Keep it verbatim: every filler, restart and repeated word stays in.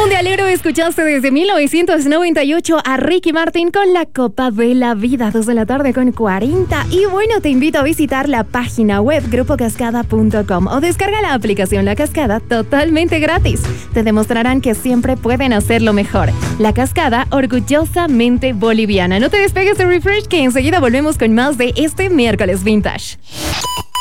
Mundialero, escuchaste desde mil novecientos noventa y ocho a Ricky Martin con la Copa de la Vida, dos de la tarde con cuarenta. Y bueno, te invito a visitar la página web grupo cascada punto com o descarga la aplicación La Cascada totalmente gratis. Te demostrarán que siempre pueden hacerlo mejor. La Cascada, orgullosamente boliviana. No te despegues de Refresh, que enseguida volvemos con más de este miércoles Vintage.